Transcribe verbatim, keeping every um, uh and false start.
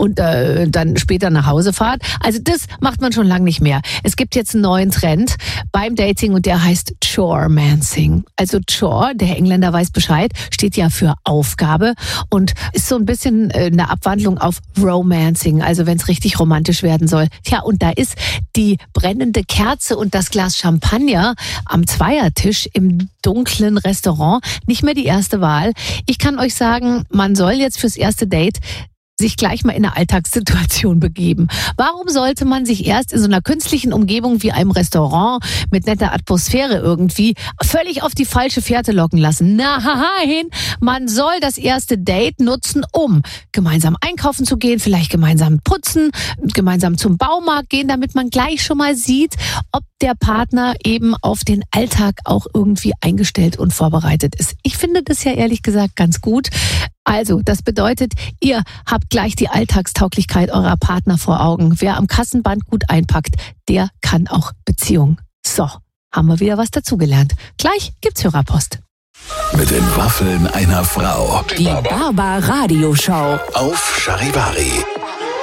und äh, dann später nach Hause fahrt. Also das macht man schon lange nicht mehr. Es gibt jetzt einen neuen Trend beim Dating und der heißt Chore-Mancing. Also Chore, der Engländer weiß Bescheid, steht ja für Aufgabe und ist so ein bisschen eine Abwandlung auf Romancing, also wenn es richtig romantisch werden soll. Tja, und da ist die brennende Kerze und das Glas Champagner am Zweiertisch im dunklen Restaurant nicht mehr die erste Wahl. Ich kann euch sagen, man soll jetzt fürs erste Date sich gleich mal in eine Alltagssituation begeben. Warum sollte man sich erst in so einer künstlichen Umgebung wie einem Restaurant mit netter Atmosphäre irgendwie völlig auf die falsche Fährte locken lassen? Nein, man soll das erste Date nutzen, um gemeinsam einkaufen zu gehen, vielleicht gemeinsam putzen, gemeinsam zum Baumarkt gehen, damit man gleich schon mal sieht, ob der Partner eben auf den Alltag auch irgendwie eingestellt und vorbereitet ist. Ich finde das ja ehrlich gesagt ganz gut. Also, das bedeutet, ihr habt gleich die Alltagstauglichkeit eurer Partner vor Augen. Wer am Kassenband gut einpackt, der kann auch Beziehungen. So, haben wir wieder was dazugelernt. Gleich gibt's Hörerpost. Mit den Waffeln einer Frau. Die Barbar Radio Show Auf Charivari.